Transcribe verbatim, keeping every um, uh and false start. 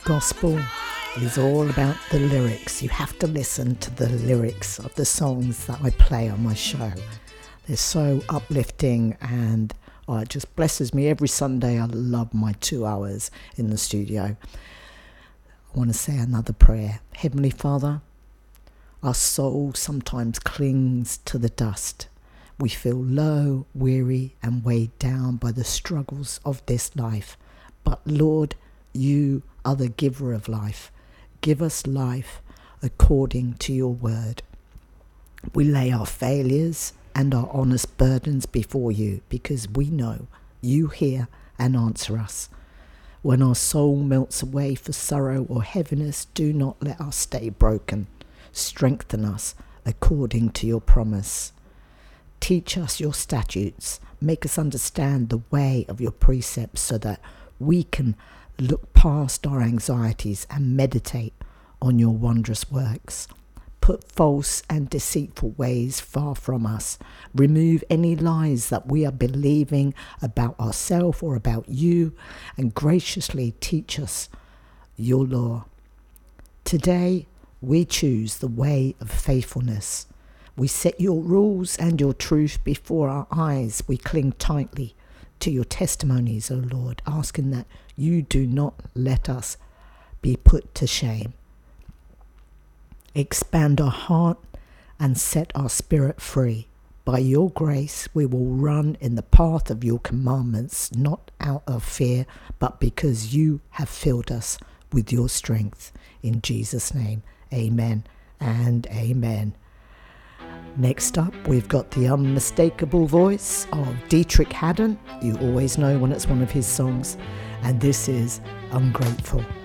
Gospel is all about the lyrics. You have to listen to the lyrics of the songs that I play on my show. They're so uplifting, and oh, it just blesses me every Sunday. I love my two hours in the studio. I want to say another prayer. Heavenly Father, our soul sometimes clings to the dust. We feel low, weary, and weighed down by the struggles of this life. But Lord, you are the giver of life. Give us life according to your word. We lay our failures and our honest burdens before you, because we know you hear and answer us. When our soul melts away for sorrow or heaviness, do not let us stay broken. Strengthen us according to your promise. Teach us your statutes. Make us understand the way of your precepts, so that we can look past our anxieties and meditate on your wondrous works. Put false and deceitful ways far from us. Remove any lies that we are believing about ourselves or about you, and graciously teach us your law. Today, we choose the way of faithfulness. We set your rules and your truth before our eyes. We cling tightly to your testimonies, O Lord, asking that you do not let us be put to shame. Expand our heart and set our spirit free. By your grace, we will run in the path of your commandments, not out of fear, but because you have filled us with your strength. In Jesus' name, amen and amen. Next up, we've got the unmistakable voice of Dietrich Haddon. You always know when it's one of his songs. And this is Ungrateful.